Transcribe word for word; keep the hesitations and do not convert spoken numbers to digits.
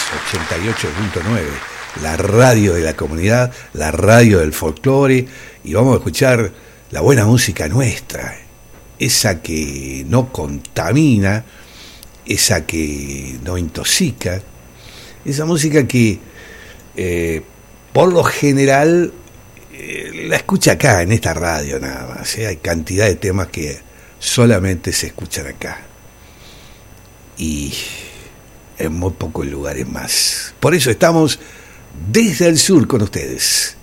ochenta y ocho punto nueve, la radio de la comunidad, la radio del folclore, y vamos a escuchar la buena música nuestra, esa que no contamina, esa que no intoxica, esa música que eh, por lo general eh, la escucha acá en esta radio nada más, ¿eh? Hay cantidad de temas que solamente se escuchan acá y en muy pocos lugares más. Por eso estamos desde el sur con ustedes.